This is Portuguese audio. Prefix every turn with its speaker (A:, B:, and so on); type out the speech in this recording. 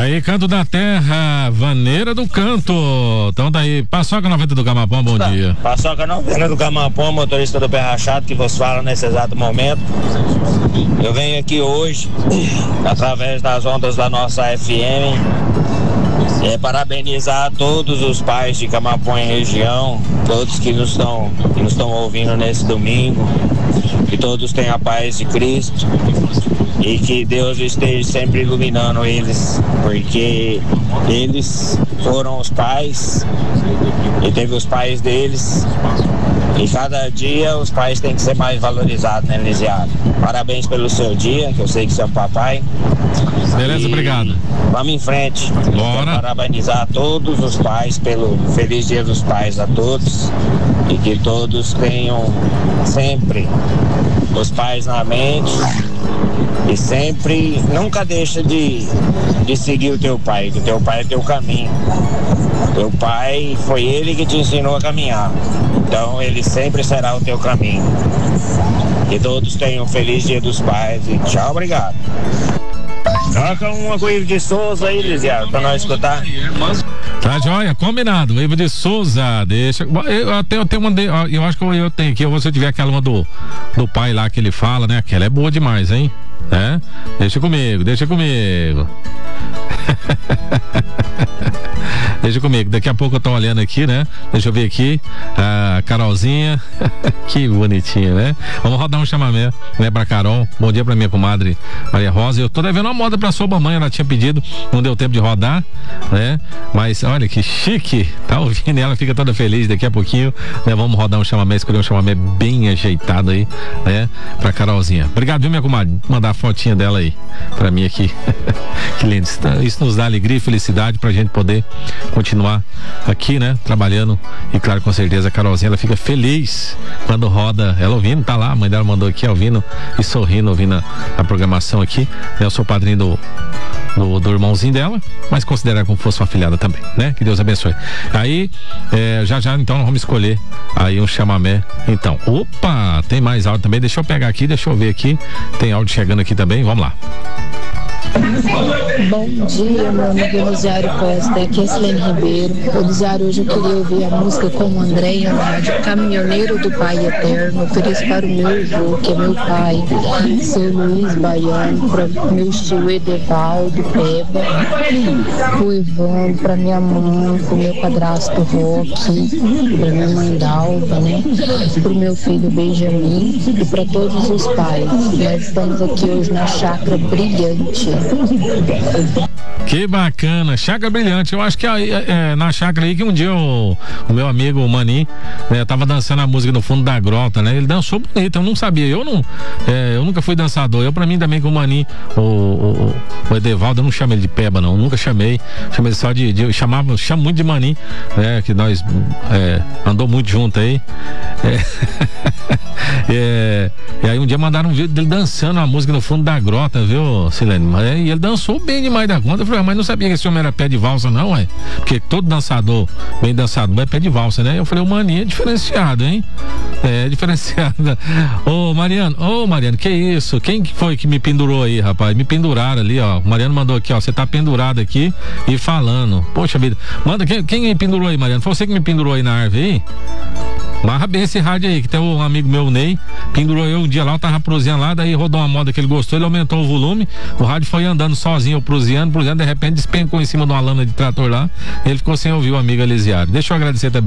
A: Aí, Canto da Terra, Vaneira do Canto. Então daí, Paçoca 90 do Gamapão, bom dia.
B: Paçoca 90 do Gamapão, motorista do Pé Rachado, que vos fala nesse exato momento. Eu venho aqui hoje, através das ondas da nossa FM, parabenizar todos os pais de Camapão e região, todos que nos estão ouvindo nesse domingo, que todos tenham a paz de Cristo e que Deus esteja sempre iluminando eles, porque eles foram os pais e teve os pais deles, e cada dia os pais têm que ser mais valorizados, né, Lisiado? Parabéns pelo seu dia, que eu sei que você é um papai.
A: Beleza, obrigado.
B: Vamos em frente.
A: Bora.
B: Quero parabenizar todos os pais pelo Feliz Dia dos Pais a todos, e que todos tenham sempre os pais na mente e sempre, nunca deixa de seguir o teu pai, que o teu pai é teu caminho. Teu pai foi ele que te ensinou a caminhar, então ele sempre será o teu caminho. Que todos tenham um Feliz Dia dos Pais e tchau, obrigado. Toca uma com o Ivo de Souza aí, Lisiado, pra nós escutar.
A: Tá joia, combinado. Ivo de Souza, deixa. Eu tenho uma. Eu acho que eu tenho aqui. Se eu tiver aquela uma do pai lá que ele fala, né? Aquela é boa demais, hein? É? Deixa comigo. Deixa comigo, daqui a pouco eu tô olhando aqui, né? Deixa eu ver aqui, a Carolzinha, que bonitinha, né? Vamos rodar um chamamé, né, pra Carol. Bom dia pra minha comadre Maria Rosa. Eu tô devendo uma moda pra sua mamãe, ela tinha pedido, não deu tempo de rodar, né? Mas olha que chique, tá ouvindo? Ela fica toda feliz daqui a pouquinho, né? Vamos rodar um chamamé, escolher um chamamé bem ajeitado aí, né? Pra Carolzinha. Obrigado, viu, minha comadre? Mandar a fotinha dela aí pra mim aqui. Que lindo. Isso nos dá alegria e felicidade pra gente poder continuar aqui, né? Trabalhando. E claro, com certeza a Carolzinha, ela fica feliz quando roda, ela ouvindo, tá lá, a mãe dela mandou aqui, ouvindo e sorrindo, ouvindo a programação aqui. Eu sou padrinho do irmãozinho dela, mas considera como fosse uma afilhada também, né? Que Deus abençoe. Aí, já então nós vamos escolher aí um chamamé. Então, opa, tem mais áudio também, deixa eu pegar aqui, deixa eu ver aqui, tem áudio chegando aqui também, vamos lá.
C: Bom dia, meu amigo Elisiário Costa, aqui é Silene Ribeiro. Elisiário, hoje eu queria ouvir a música com o André e Leonardo, Caminhoneiro do Pai Eterno. Eu queria isso para o meu avô, que é meu pai, seu Luiz Baiano, para meu tio Edevaldo Peba, o Ivan, para minha mãe, para o meu padrasto Roque, para minha mãe Dalva, né? Para o meu filho Benjamin e para todos os pais. Nós estamos aqui hoje na Chácara Brilhante.
A: Que bacana, Chácara Brilhante. Eu acho que na chácara aí que um dia o meu amigo o Mani, né, tava dançando a música no fundo da grota, né? Ele dançou bonito, eu não sabia, eu nunca fui dançador. Eu, pra mim também, com o Mani, o Edevaldo, eu não chamo ele de Peba, não, nunca chamei ele só chamo muito de Mani, né? Que nós andou muito junto aí. E aí um dia mandaram um vídeo dele dançando a música no fundo da grota, viu, Silene? E ele dançou bem demais da conta. Eu falei, mas não sabia que esse homem era pé de valsa, não, ué. Porque todo dançador, bem dançador, é pé de valsa, né? Eu falei, o Maninho é diferenciado, hein? É diferenciado. Ô, Mariano, que isso? Quem foi que me pendurou aí, rapaz? Me penduraram ali, ó. O Mariano mandou aqui, ó. Você tá pendurado aqui e falando. Poxa vida. Manda, quem me pendurou aí, Mariano? Foi você que me pendurou aí na árvore aí? Marra bem esse rádio aí, que tem um amigo meu, Ney, pendurou eu um dia lá, eu tava proseando lá, daí rodou uma moda que ele gostou, ele aumentou o volume, o rádio foi andando sozinho, eu proseando, de repente despencou em cima de uma lana de trator lá, ele ficou sem ouvir o amigo Elisiário. Deixa eu agradecer também